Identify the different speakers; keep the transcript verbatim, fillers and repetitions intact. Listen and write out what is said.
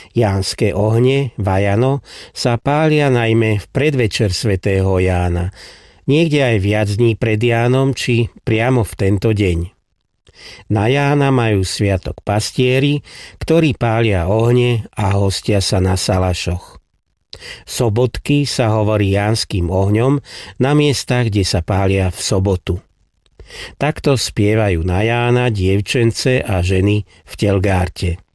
Speaker 1: Jánske ohne, vajano, sa pália najmä v predvečer svätého Jána, niekde aj viac dní pred Jánom, či priamo v tento deň. Na Jána majú sviatok pastieri, ktorí pália ohne a hostia sa na salašoch. Sobotky sa hovorí jánskym ohňom na miestach, kde sa pália v sobotu. Takto spievajú na Jána dievčence a ženy v Telgárte.